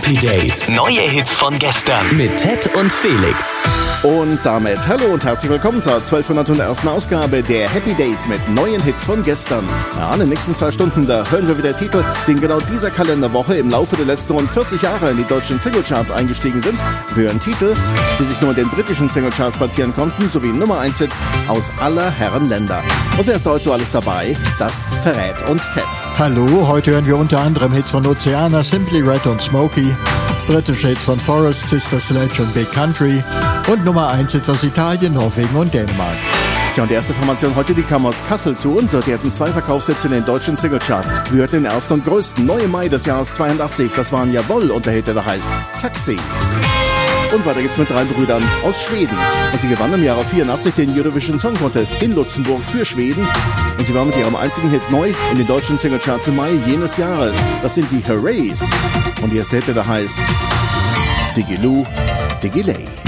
Happy Days. Neue Hits von gestern. Mit Ted und Felix. Und damit hallo und herzlich willkommen zur 1201. Ausgabe der Happy Days mit neuen Hits von gestern. Ja, in den nächsten 2 Stunden, da hören wir wieder Titel, die in genau dieser Kalenderwoche im Laufe der letzten rund 40 Jahre in die deutschen Singlecharts eingestiegen sind. Wir hören Titel, die sich nur in den britischen Singlecharts platzieren konnten, sowie Nummer 1 Hits aus aller Herren Länder. Und wer ist heute so alles dabei? Das verrät uns Ted. Hallo, heute hören wir unter anderem Hits von Oceana, Simply Red und Smokey, britische Hits von Forest, Sister Sledge und Big Country und Nummer 1 Hits aus Italien, Norwegen und Dänemark. Tja, und die erste Formation heute, die kam aus Kassel zu uns. Die hatten 2 Verkaufssätze in den deutschen Singlecharts. Wir hörten den ersten und größten, 9. Mai des Jahres 82. Das waren Jawohl und der Hit, der heißt Taxi. Und weiter geht's mit 3 Brüdern aus Schweden. Und sie gewannen im Jahre 84 den Eurovision Song Contest in Luxemburg für Schweden. Und sie waren mit ihrem einzigen Hit neu in den deutschen Singlecharts im Mai jenes Jahres. Das sind die Hoorays. Und die erste Hit, der heißt Diggiloo, Diggiley.